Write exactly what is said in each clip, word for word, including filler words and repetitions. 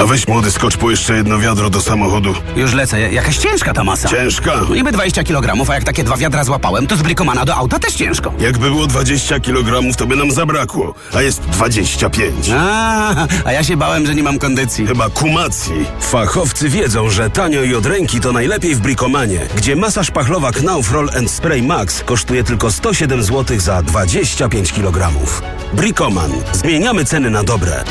weź młody, skocz po jeszcze jedno wiadro do samochodu. Już lecę. Jakaś ciężka ta masa. Ciężka? Niby dwadzieścia kilogramów, a jak takie dwa wiadra złapałem, to z Bricomana do auta też ciężko. Jakby było dwadzieścia kilogramów, to by nam zabrakło. A jest dwadzieścia pięć. A, a ja się bałem, że nie mam kondycji. Chyba kumacji. Fachowcy wiedzą, że tanio i od ręki to najlepiej w Bricomanie, gdzie masa szpachlowa Knauf Roll and Spray Max kosztuje tylko sto siedem złotych za dwadzieścia pięć kilogramów. Bricoman. Zmieniamy ceny na dobre.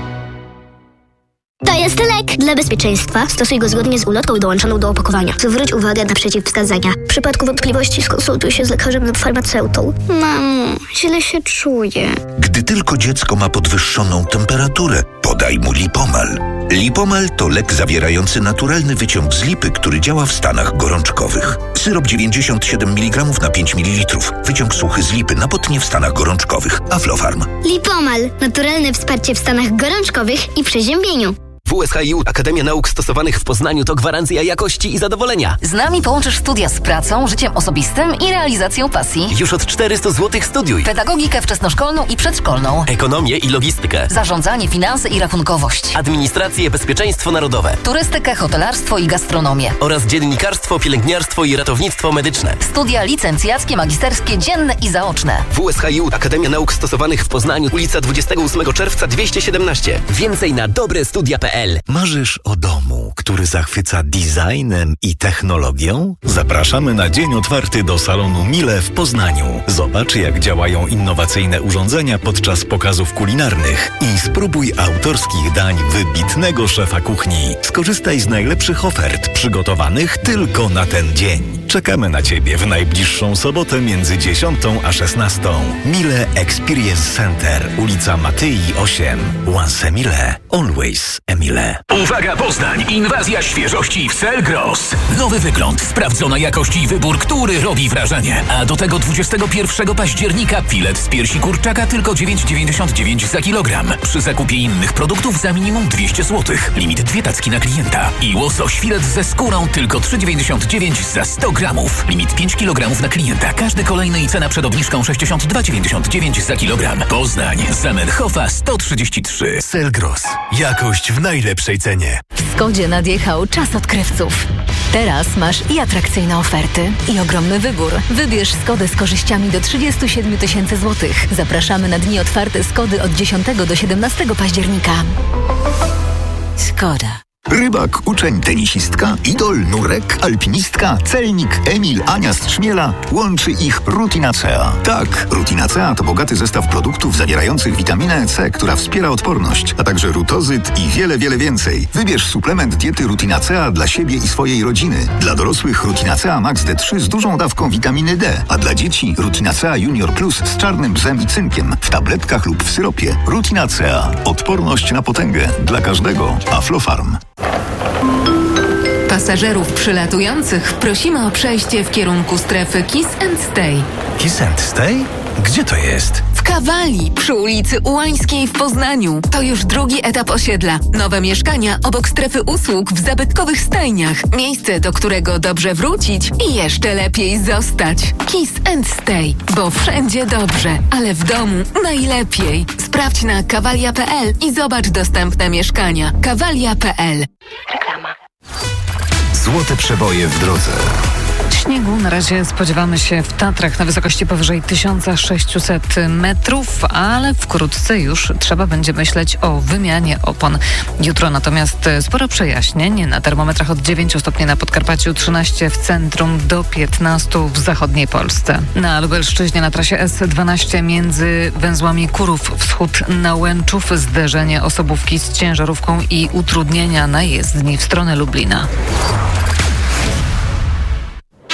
To jest lek. Dla bezpieczeństwa stosuj go zgodnie z ulotką dołączoną do opakowania. Zwróć uwagę na przeciwwskazania. W przypadku wątpliwości skonsultuj się z lekarzem lub farmaceutą. Mamo, źle się czuję. Gdy tylko dziecko ma podwyższoną temperaturę, podaj mu Lipomal. Lipomal to lek zawierający naturalny wyciąg z lipy, który działa w stanach gorączkowych. Syrop dziewięćdziesiąt siedem miligramów na pięć mililitrów. Wyciąg suchy z lipy na potnie w stanach gorączkowych. Aflofarm. Lipomal. Naturalne wsparcie w stanach gorączkowych i przeziębieniu. W S H I U Akademia Nauk Stosowanych w Poznaniu to gwarancja jakości i zadowolenia. Z nami połączysz studia z pracą, życiem osobistym i realizacją pasji. Już od czterysta złotych studiuj. Pedagogikę wczesnoszkolną i przedszkolną. Ekonomię i logistykę. Zarządzanie, finanse i rachunkowość. Administrację, bezpieczeństwo narodowe. Turystykę, hotelarstwo i gastronomię. Oraz dziennikarstwo, pielęgniarstwo i ratownictwo medyczne. Studia licencjackie, magisterskie, dzienne i zaoczne. W S H I U Akademia Nauk Stosowanych w Poznaniu, ulica dwudziestego ósmego czerwca dwieście siedemnaście. Więcej na dobre studia kropka p l. Marzysz o domu, który zachwyca designem i technologią? Zapraszamy na dzień otwarty do salonu Miele w Poznaniu. Zobacz, jak działają innowacyjne urządzenia podczas pokazów kulinarnych i spróbuj autorskich dań wybitnego szefa kuchni. Skorzystaj z najlepszych ofert przygotowanych tylko na ten dzień. Czekamy na Ciebie w najbliższą sobotę między dziesiątą a szesnastą. Miele Experience Center, ulica Matyi osiem. Once a Miele, always a Miele. Uwaga Poznań! Inwazja świeżości w Selgros. Nowy wygląd, sprawdzona jakość i wybór, który robi wrażenie. A do tego dwudziestego pierwszego października filet z piersi kurczaka tylko dziewięć dziewięćdziesiąt dziewięć za kilogram. Przy zakupie innych produktów za minimum dwieście złotych. Limit dwie tacki na klienta. I łosoś filet ze skórą tylko trzy dziewięćdziesiąt dziewięć za sto gramów. Limit pięć kilogramów na klienta. Każdy kolejny i cena przed obniżką sześćdziesiąt dwa dziewięćdziesiąt dziewięć za kilogram. Poznań, Zamenhofa sto trzydzieści trzy. Selgros. Jakość w najlepszej cenie. W Skodzie nadjechał czas odkrywców. Teraz masz i atrakcyjne oferty, i ogromny wybór. Wybierz Skodę z korzyściami do trzydzieści siedem tysięcy złotych. Zapraszamy na dni otwarte Skody od dziesiątego do siedemnastego października. Skoda. Rybak, uczeń, tenisistka, idol, nurek, alpinistka, celnik, Emil, Ania z Trzmiela. Łączy ich Rutinacea. Tak, Rutinacea to bogaty zestaw produktów zawierających witaminę C, która wspiera odporność, a także rutozyt i wiele, wiele więcej. Wybierz suplement diety Rutinacea dla siebie i swojej rodziny. Dla dorosłych Rutinacea Max D trzy z dużą dawką witaminy D, a dla dzieci Rutinacea Junior Plus z czarnym bzem i cynkiem w tabletkach lub w syropie. Rutinacea. Odporność na potęgę. Dla każdego. Aflofarm. Pasażerów przylatujących prosimy o przejście w kierunku strefy Kiss and Stay. Kiss and Stay? Gdzie to jest? W Kawali, przy ulicy Ułańskiej w Poznaniu. To już drugi etap osiedla. Nowe mieszkania obok strefy usług w zabytkowych stajniach. Miejsce, do którego dobrze wrócić i jeszcze lepiej zostać. Kiss and Stay, bo wszędzie dobrze, ale w domu najlepiej. Sprawdź na kawalia kropka p l i zobacz dostępne mieszkania. kawalia kropka p l. Reklama. Złote przeboje w drodze. Śniegu na razie spodziewamy się w Tatrach na wysokości powyżej tysiąc sześćset metrów, ale wkrótce już trzeba będzie myśleć o wymianie opon. Jutro natomiast sporo przejaśnień. Na termometrach od dziewięciu stopni na Podkarpaciu, trzynaście w centrum do piętnastu w zachodniej Polsce. Na Lubelszczyźnie na trasie S dwanaście między węzłami Kurów Wschód na Łęczów zderzenie osobówki z ciężarówką i utrudnienia na jezdni w stronę Lublina.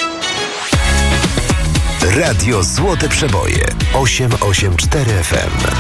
Radio Złote Przeboje osiem osiem cztery F M.